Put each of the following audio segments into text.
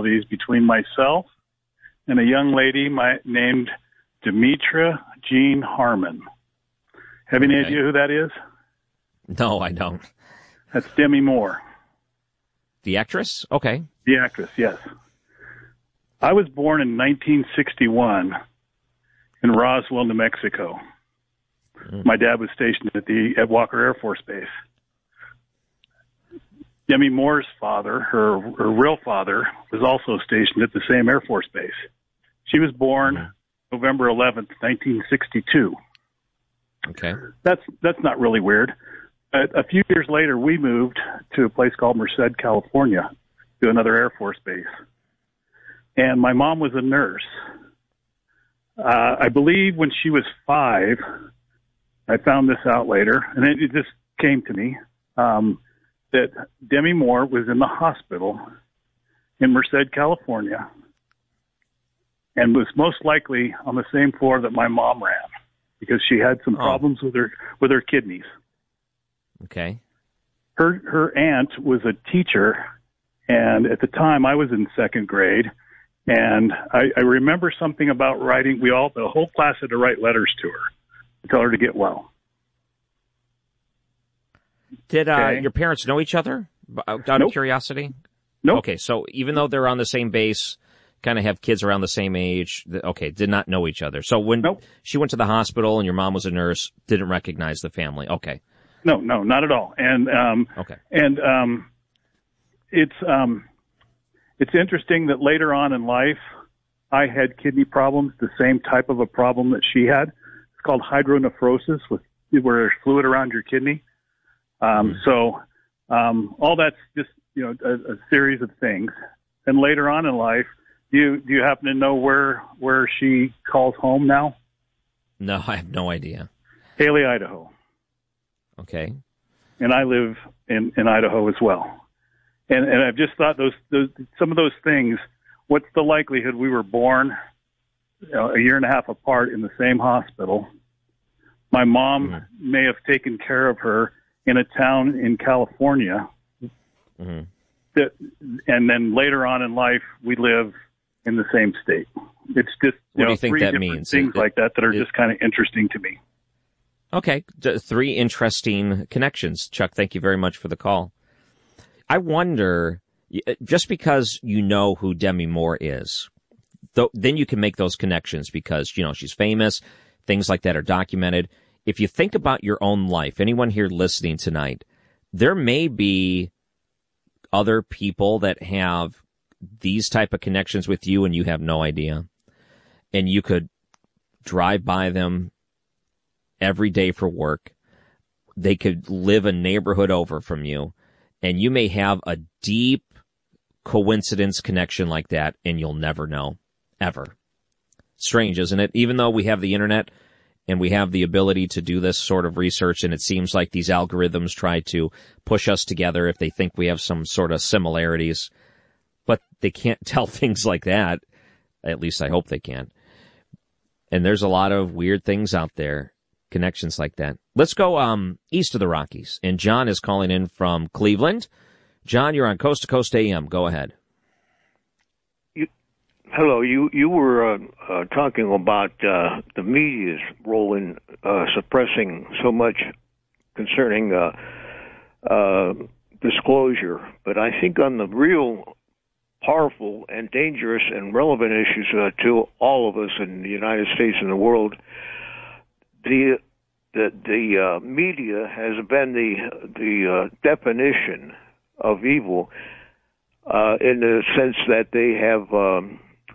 personalities between myself and a young lady named Demetra Jean Harmon. Have any idea who that is? No, I don't. That's Demi Moore. The actress? Okay. The actress, yes. I was born in 1961 in Roswell, New Mexico. My dad was stationed at Walker Air Force Base. Demi Moore's father, her real father, was also stationed at the same Air Force base. She was born November 11th, 1962. Okay. That's not really weird. A few years later, we moved to a place called Merced, California, to another Air Force base. And my mom was a nurse. I believe when she was 5, I found this out later, and it just came to me, that Demi Moore was in the hospital in Merced, California, and was most likely on the same floor that my mom ran because she had some problems with her kidneys. Okay. Her aunt was a teacher, and at the time I was in 2nd grade, and I remember something about writing. The whole class had to write letters to her to tell her to get well. Did your parents know each other, out of curiosity? Nope. Okay, so even though they're on the same base, kind of have kids around the same age, did not know each other. So when she went to the hospital and your mom was a nurse, didn't recognize the family. Okay. No, not at all. And it's interesting that later on in life, I had kidney problems, the same type of a problem that she had. It's called hydronephrosis, where there's fluid around your kidney. So all that's just a series of things. And later on in life, do you happen to know where she calls home now? No, I have no idea. Haley, Idaho. Okay. And I live in Idaho as well. And I've just thought those some of those things. What's the likelihood we were born a year and a half apart in the same hospital? My mom may have taken care of her in a town in California. And then later on in life, we live in the same state. It's just what do you think that means? Things like that are just kind of interesting to me. Okay, 3 interesting connections. Chuck, thank you very much for the call. I wonder, just because you know who Demi Moore is, then you can make those connections because, she's famous, things like that are documented. If you think about your own life, anyone here listening tonight, there may be other people that have these type of connections with you and you have no idea. And you could drive by them every day for work. They could live a neighborhood over from you. And you may have a deep coincidence connection like that, and you'll never know, ever. Strange, isn't it? Even though we have the internet and we have the ability to do this sort of research, and it seems like these algorithms try to push us together if they think we have some sort of similarities, but they can't tell things like that. At least I hope they can. And there's a lot of weird things out there, connections like that. Let's go east of the Rockies, and John is calling in from Cleveland. John, you're on Coast to Coast AM. Go ahead. Hello. You were talking about the media's role in suppressing so much concerning disclosure, but I think on the real powerful and dangerous and relevant issues to all of us in the United States and the world, the media has been the definition of evil in the sense that they have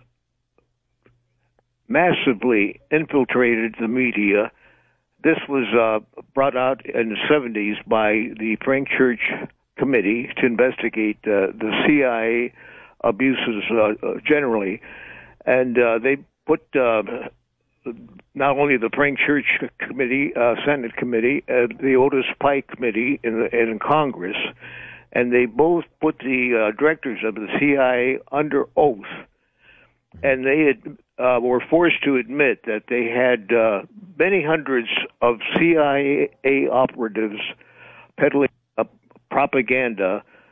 massively infiltrated the media. This was brought out in the 70s by the Frank Church Committee to investigate the CIA abuses generally, and they put not only the Frank Church Committee, Senate Committee, the Otis Pike Committee in Congress, and they both put the directors of the CIA under oath, and they were forced to admit that they had many hundreds of CIA operatives peddling propaganda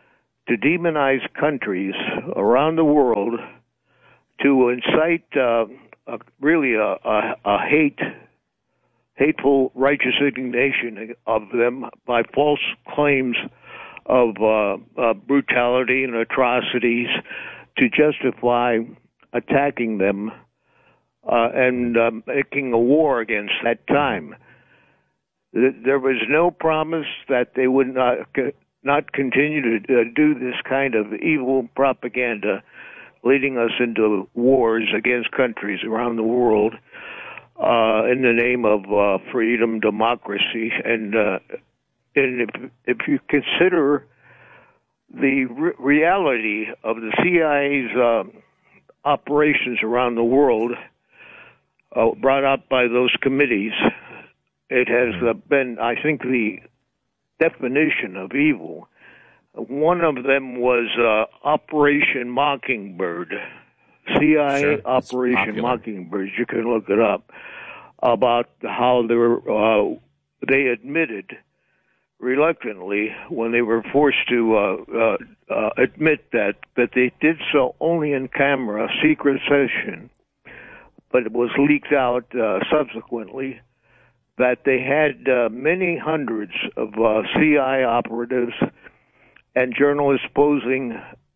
to demonize countries around the world, to incite really a hateful righteous indignation of them by false claims of brutality and atrocities to justify attacking them and making a war against that time. There was no promise that they would not continue to do this kind of evil propaganda, leading us into wars against countries around the world in the name of freedom, democracy, and if you consider the reality of the CIA's operations around the world brought up by those committees, it has been, I think, the definition of evil. One of them was Operation Mockingbird, CIA Sure, Operation Mockingbird. You can look it up, about how they admitted reluctantly when they were forced to admit that they did so only in camera, secret session, but it was leaked out subsequently that they had many hundreds of CIA operatives and journalists posing,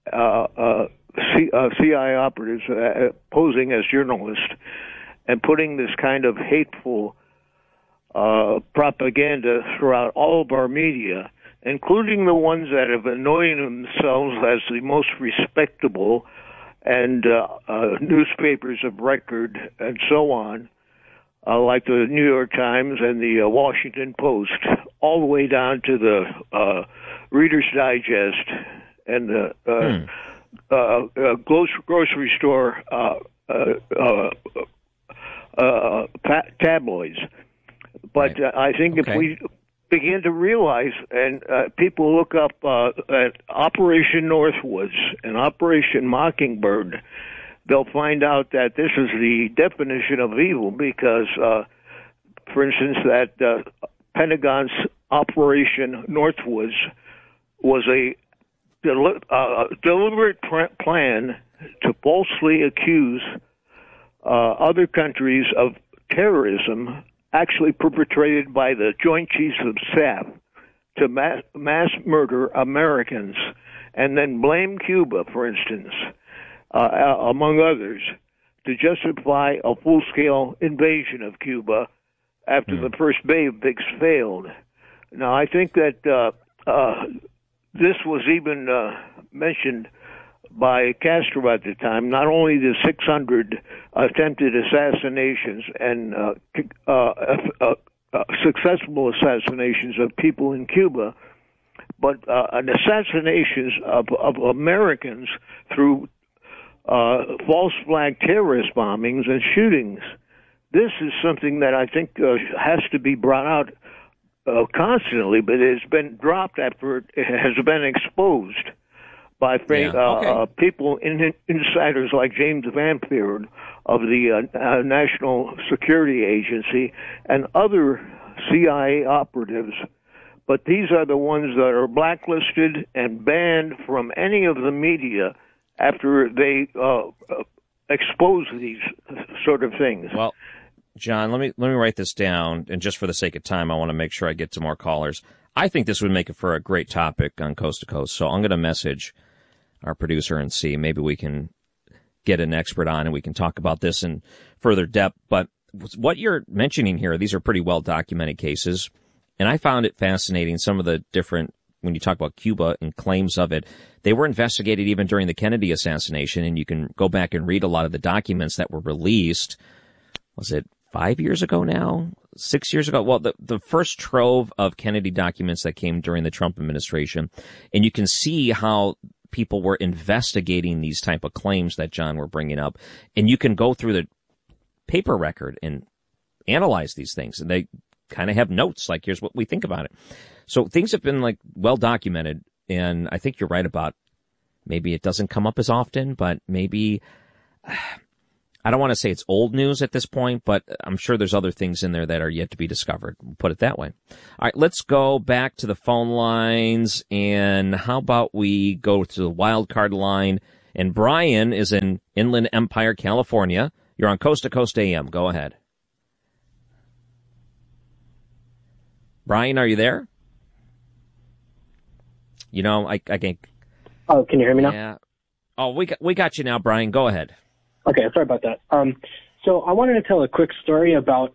CIA operatives posing as journalists and putting this kind of hateful propaganda throughout all of our media, including the ones that have anointed themselves as the most respectable and newspapers of record and so on, like the New York Times and the Washington Post, all the way down to the Reader's Digest and the grocery store tabloids. But I think if we begin to realize, and people look up at Operation Northwoods and Operation Mockingbird, they'll find out that this is the definition of evil because, for instance, that Pentagon's Operation Northwoods was a deliberate plan to falsely accuse other countries of terrorism actually perpetrated by the Joint Chiefs of Staff to mass murder Americans, and then blame Cuba, for instance, among others, to justify a full-scale invasion of Cuba after the first Bay of Pigs failed. Now, I think that this was even mentioned by Castro at the time, not only the 600 attempted assassinations and successful assassinations of people in Cuba, but assassinations of Americans through false flag terrorist bombings and shootings. This is something that I think has to be brought out constantly, but it has been dropped after it has been exposed by people, insiders like James Vanpert of the National Security Agency and other CIA operatives. But these are the ones that are blacklisted and banned from any of the media after they expose these sort of things. Well, John, let me write this down, and just for the sake of time, I want to make sure I get to more callers. I think this would make it for a great topic on Coast to Coast, so I'm going to message our producer and see maybe we can get an expert on and we can talk about this in further depth. But what you're mentioning here, these are pretty well documented cases, and I found it fascinating. Some of the different, when you talk about Cuba and claims of it, they were investigated even during the Kennedy assassination, and you can go back and read a lot of the documents that were released. Was it 5 years ago now? 6 years ago? Well, the first trove of Kennedy documents that came during the Trump administration, and you can see how people were investigating these type of claims that John were bringing up, and you can go through the paper record and analyze these things, and they kind of have notes like, here's what we think about it. So things have been like well documented, and I think you're right about maybe it doesn't come up as often, but maybe I don't want to say it's old news at this point, but I'm sure there's other things in there that are yet to be discovered. We'll put it that way. All right, let's go back to the phone lines, and how about we go to the wild card line? And Brian is in Inland Empire, California. You're on Coast to Coast AM. Go ahead. Brian, are you there? You know, I can't. Oh, can you hear me now? Yeah. Oh, we got you now, Brian. Go ahead. Okay, sorry about that. So I wanted to tell a quick story about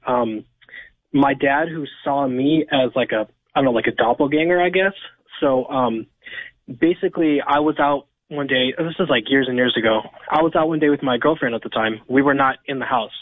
my dad, who saw me as like a doppelganger, I guess. So basically, I was out one day. This is like years and years ago. I was out one day with my girlfriend at the time. We were not in the house.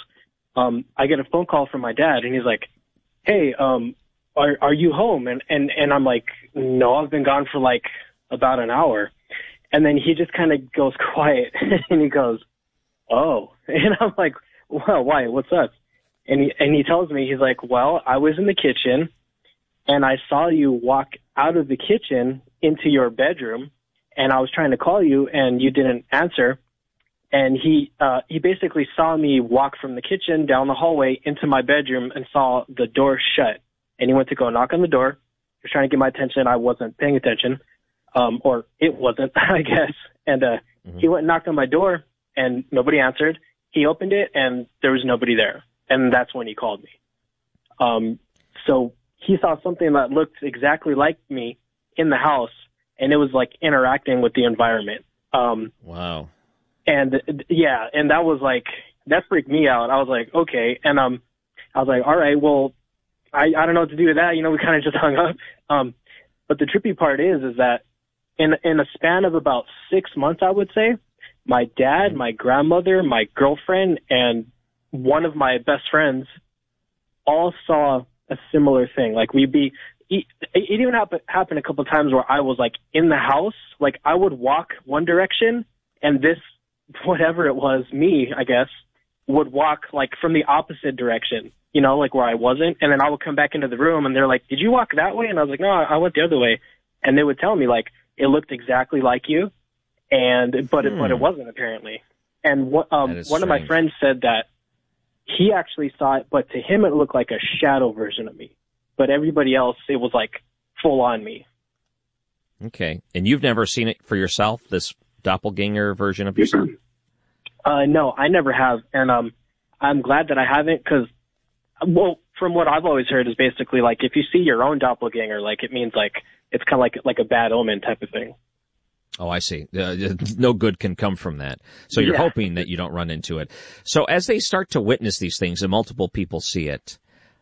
I get a phone call from my dad, and he's like, "Hey, are you home?" And I'm like, "No, I've been gone for like about an hour." And then he just kind of goes quiet, and he goes, "Oh," and I'm like, "Well, why? What's up?" And he tells me, he's like, "Well, I was in the kitchen, and I saw you walk out of the kitchen into your bedroom, and I was trying to call you, and you didn't answer." And he basically saw me walk from the kitchen down the hallway into my bedroom and saw the door shut. And he went to go knock on the door. He was trying to get my attention. I wasn't paying attention, or it wasn't, I guess. And he went and knocked on my door, and nobody answered. He opened it, and there was nobody there. And that's when he called me. So he saw something that looked exactly like me in the house, and it was like interacting with the environment. Wow. And yeah, and that was like, that freaked me out. I was like, okay. And I was like, all right, well, I don't know what to do with that. You know, we kind of just hung up. But the trippy part is that in a span of about 6 months, I would say, my dad, my grandmother, my girlfriend, and one of my best friends all saw a similar thing. Like it even happened a couple of times where I was like in the house, like I would walk one direction, and this, whatever it was, me, I guess, would walk like from the opposite direction, you know, like where I wasn't. And then I would come back into the room, and they're like, "Did you walk that way?" And I was like, "No, I went the other way." And they would tell me like, it looked exactly like you, but it wasn't, apparently. And one of my friends said that he actually saw it, but to him it looked like a shadow version of me. But everybody else, it was like full on me. Okay. And you've never seen it for yourself, this doppelganger version of yourself? No, I never have. And I'm glad that I haven't, because, well, from what I've always heard is basically like if you see your own doppelganger, like it means like it's kind of like a bad omen type of thing. Oh, I see. No good can come from that. So you're hoping that you don't run into it. So as they start to witness these things and multiple people see it,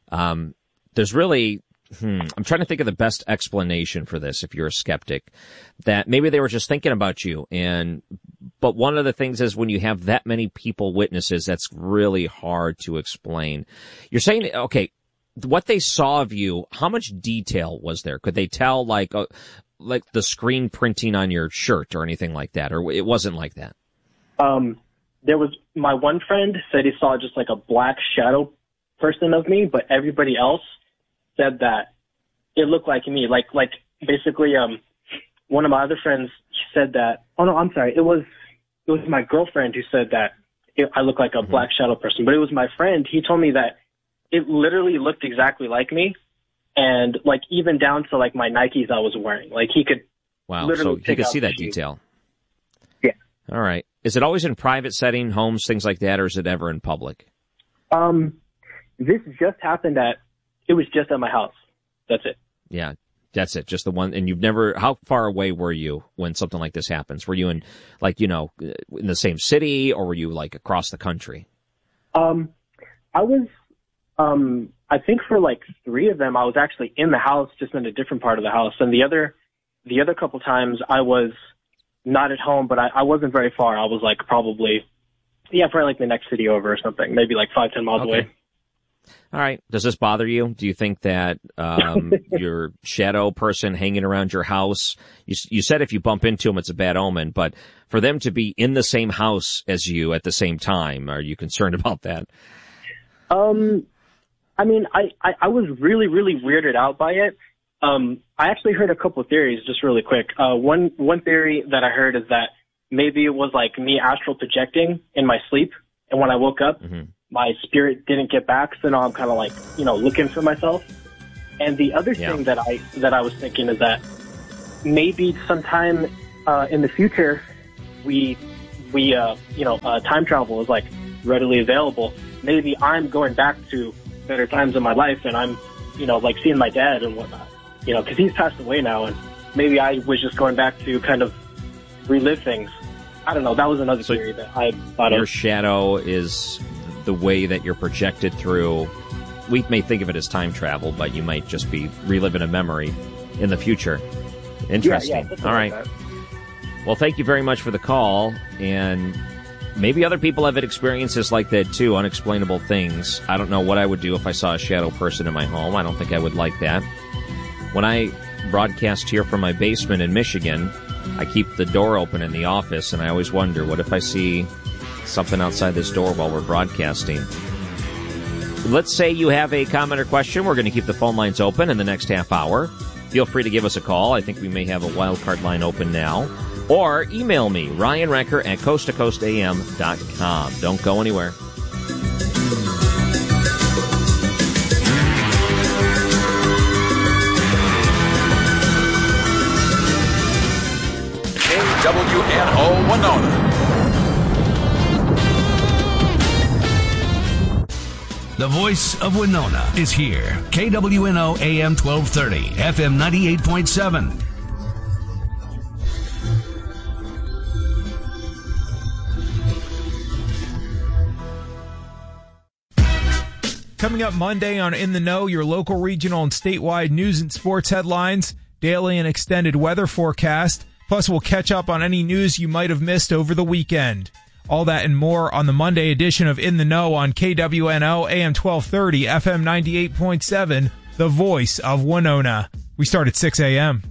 there's really, I'm trying to think of the best explanation for this if you're a skeptic, that maybe they were just thinking about you. But one of the things is when you have that many people witnesses, that's really hard to explain. You're saying, okay, what they saw of you, how much detail was there? Could they tell like the screen printing on your shirt or anything like that? Or it wasn't like that? There was, my one friend said he saw just like a black shadow person of me, but everybody else said that it looked like me. Like basically, one of my other friends said that, oh no, I'm sorry. It was my girlfriend who said that I look like a black shadow person, but it was my friend. He told me that it literally looked exactly like me. And like even down to like my Nikes I was wearing, like he could. Wow. So he could see that detail. Yeah. All right. Is it always in private setting, homes, things like that, or is it ever in public? This just happened it was just at my house. That's it. Yeah. That's it. Just the one. And you've never, how far away were you when something like this happens? Were you in like, in the same city, or were you like across the country? I was, I think for like 3 of them, I was actually in the house, just in a different part of the house. And the other couple times I was not at home, but I wasn't very far. I was like probably like the next city over or something, maybe like 5-10 miles away. All right. Does this bother you? Do you think that your shadow person hanging around your house, you said if you bump into them, it's a bad omen, but for them to be in the same house as you at the same time, are you concerned about that? I mean, I was really, really weirded out by it. I actually heard a couple of theories, just really quick. One theory that I heard is that maybe it was like me astral projecting in my sleep, And when I woke up, my spirit didn't get back. So now I'm kind of like, looking for myself. And the other thing that I was thinking is that maybe sometime in the future, time travel is like readily available. Maybe I'm going back to better times in my life, and I'm, like seeing my dad and whatnot, because he's passed away now, and maybe I was just going back to kind of relive things. I don't know. That was another theory that I thought of. Your shadow is the way that you're projected through. We may think of it as time travel, but you might just be reliving a memory in the future. Interesting. Yeah, all right. Like well, thank you very much for the call, and maybe other people have had experiences like that too, unexplainable things. I don't know what I would do if I saw a shadow person in my home. I don't think I would like that. When I broadcast here from my basement in Michigan, I keep the door open in the office, and I always wonder, what if I see something outside this door while we're broadcasting? Let's say you have a comment or question. We're going to keep the phone lines open in the next half hour. Feel free to give us a call. I think we may have a wildcard line open now. Or email me, Ryan Recker at coasttocoastam.com. Don't go anywhere. KWNO Winona. The voice of Winona is here. KWNO AM 1230, FM 98.7. Coming up Monday on In the Know, your local, regional, and statewide news and sports headlines, daily and extended weather forecast, plus we'll catch up on any news you might have missed over the weekend. All that and more on the Monday edition of In the Know on KWNO AM 1230, FM 98.7, the voice of Winona. We start at 6 a.m.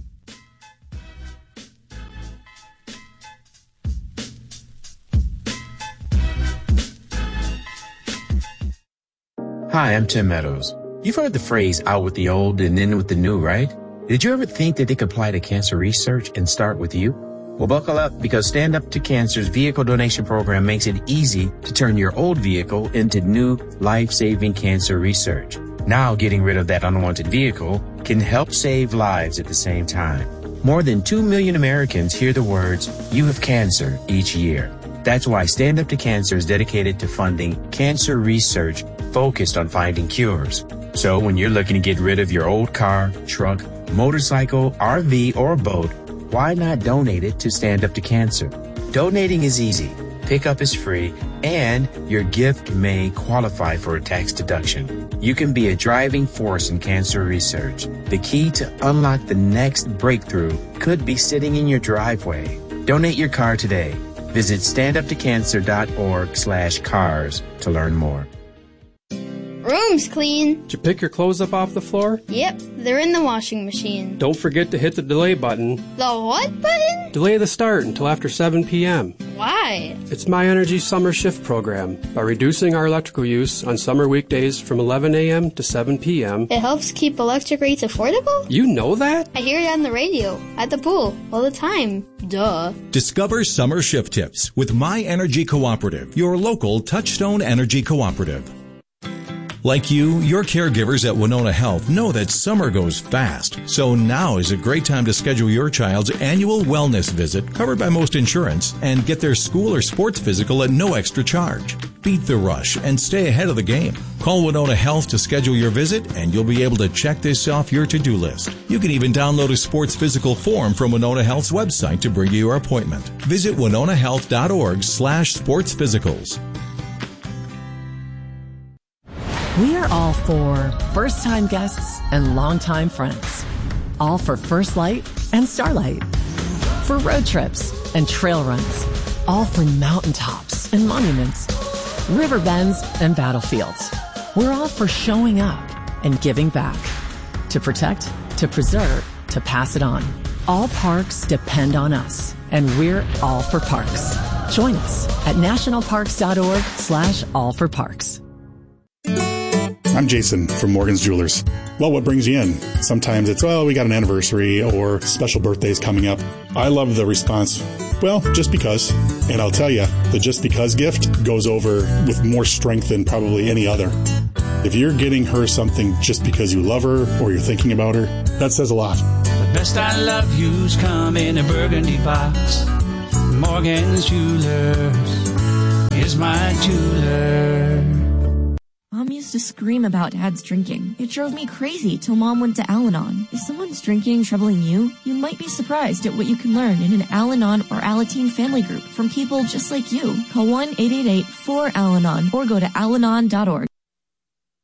Hi, I'm Tim Meadows. You've heard the phrase out with the old and in with the new, right? Did you ever think that they could apply to cancer research and start with you? Well, buckle up, because Stand Up to Cancer's vehicle donation program makes it easy to turn your old vehicle into new life-saving cancer research. Now, getting rid of that unwanted vehicle can help save lives at the same time. More than 2 million Americans hear the words, "You have cancer," each year. That's why Stand Up to Cancer is dedicated to funding cancer research focused on finding cures. So when you're looking to get rid of your old car, truck, motorcycle, RV, or boat, why not donate it to Stand Up to Cancer? Donating is easy, pickup is free, and your gift may qualify for a tax deduction. You can be a driving force in cancer research. The key to unlock the next breakthrough could be sitting in your driveway. Donate your car today. Visit standuptocancer.org/cars to learn more. Room's clean. Did you pick your clothes up off the floor? Yep, they're in the washing machine. Don't forget to hit the delay button. The what button? Delay the start until after 7 p.m. Why? It's My Energy's summer shift program. By reducing our electrical use on summer weekdays from 11 a.m. to 7 p.m. It helps keep electric rates affordable? You know that? I hear it on the radio, at the pool, all the time. Duh. Discover summer shift tips with My Energy Cooperative, your local Touchstone Energy Cooperative. Like you, your caregivers at Winona Health know that summer goes fast, so now is a great time to schedule your child's annual wellness visit covered by most insurance and get their school or sports physical at no extra charge. Beat the rush and stay ahead of the game. Call Winona Health to schedule your visit and you'll be able to check this off your to-do list. You can even download a sports physical form from Winona Health's website to bring you your appointment. Visit winonahealth.org/sportsphysicals. We are all for first-time guests and longtime friends. All for First Light and Starlight. For road trips and trail runs. All for mountaintops and monuments. River bends and battlefields. We're all for showing up and giving back. To protect, to preserve, to pass it on. All parks depend on us, and we're all for parks. Join us at nationalparks.org/allforparks. I'm Jason from Morgan's Jewelers. Well, what brings you in? Sometimes it's, well, we got an anniversary or special birthdays coming up. I love the response Well, just because. And I'll tell you, the just because gift goes over with more strength than probably any other. If you're getting her something just because you love her or you're thinking about her, that says a lot. The best I love you's come in a burgundy box. Morgan's Jewelers is my jeweler. Mom used to scream about Dad's drinking. It drove me crazy till Mom went to Al-Anon. If someone's drinking troubling you, you might be surprised at what you can learn in an Al-Anon or Alateen family group from people just like you. Call 1-888-4-AL-ANON or go to alanon.org.